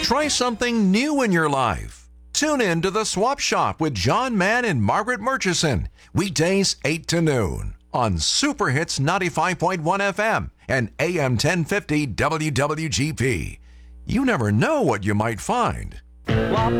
Try something new in your life. Tune in to The Swap Shop with John Mann and Margaret Murchison, weekdays 8 to noon on Super Hits 95.1 FM and AM 1050 WWGP. You never know what you might find.